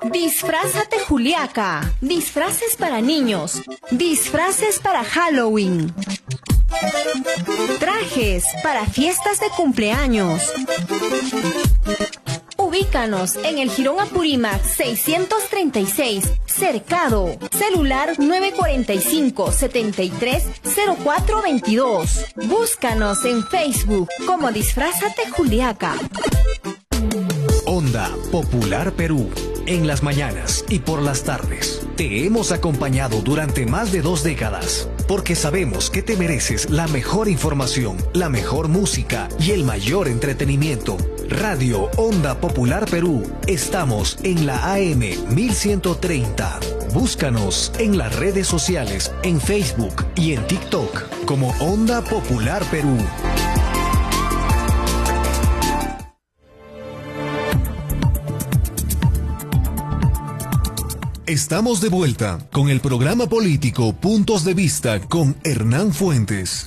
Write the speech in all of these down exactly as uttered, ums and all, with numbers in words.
Disfrázate Juliaca. Disfraces para niños. Disfraces para Halloween. Trajes para fiestas de cumpleaños. Ubícanos en el Jirón Apurímac seiscientos treinta y seis, Cercado. Celular nueve cuatro cinco, siete tres, cero cuatro dos dos. Búscanos en Facebook como Disfrázate Juliaca. Onda Popular Perú. En las mañanas y por las tardes. Te hemos acompañado durante más de dos décadas, porque sabemos que te mereces la mejor información, la mejor música y el mayor entretenimiento. Radio Onda Popular Perú. Estamos en la A M mil ciento treinta. Búscanos en las redes sociales, en Facebook y en TikTok como Onda Popular Perú. Estamos de vuelta con el programa político Puntos de Vista con Hernán Fuentes.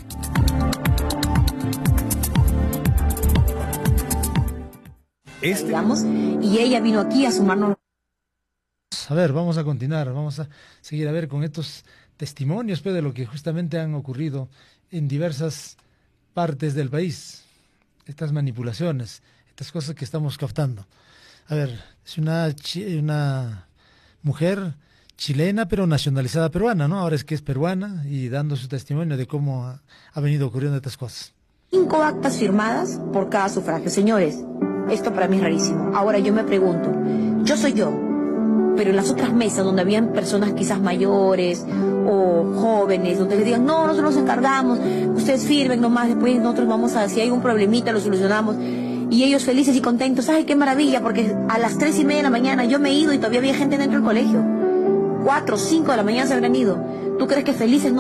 Este... digamos, y ella vino aquí a sumarnos. A ver, vamos a continuar, vamos a seguir a ver con estos testimonios pues, de lo que justamente han ocurrido en diversas partes del país. Estas manipulaciones, estas cosas que estamos captando. A ver, es una... una mujer chilena pero nacionalizada peruana, ¿no? Ahora es que es peruana y dando su testimonio de cómo ha, ha venido ocurriendo estas cosas. Cinco actas firmadas por cada sufragio. Señores, esto para mí es rarísimo. Ahora yo me pregunto, yo soy yo, pero en las otras mesas donde habían personas quizás mayores o jóvenes, donde les digan, no, nosotros nos encargamos, ustedes firmen nomás, después nosotros vamos a, si hay un problemita lo solucionamos. Y ellos felices y contentos, ¡ay, qué maravilla! Porque a las tres y media de la mañana yo me he ido y todavía había gente dentro del colegio. Cuatro, cinco de la mañana se habrán ido. ¿Tú crees que felices no?